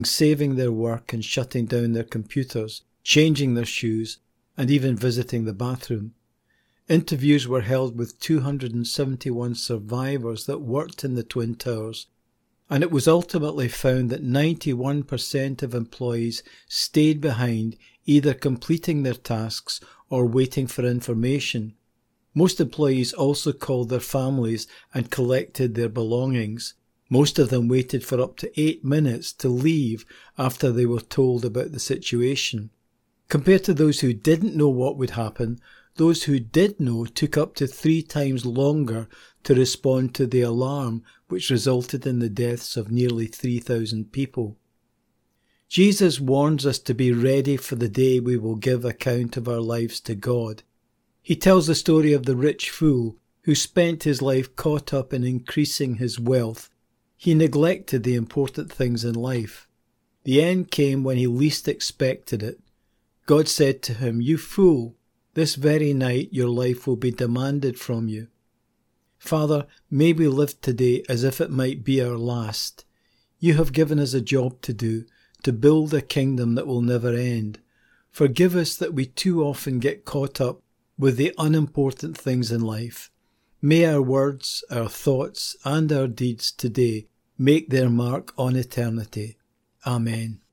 saving their work and shutting down their computers, changing their shoes, and even visiting the bathroom. Interviews were held with 271 survivors that worked in the Twin Towers, and it was ultimately found that 91% of employees stayed behind, either completing their tasks or waiting for information. Most employees also called their families and collected their belongings. Most of them waited for up to 8 minutes to leave after they were told about the situation. Compared to those who didn't know what would happen, those who did know took up to 3 times longer to respond to the alarm, which resulted in the deaths of nearly 3,000 people. Jesus warns us to be ready for the day we will give account of our lives to God. He tells the story of the rich fool who spent his life caught up in increasing his wealth. He neglected the important things in life. The end came when he least expected it. God said to him, "You fool, this very night your life will be demanded from you." Father, may we live today as if it might be our last. You have given us a job to do, to build a kingdom that will never end. Forgive us that we too often get caught up with the unimportant things in life. May our words, our thoughts, and our deeds today make their mark on eternity. Amen.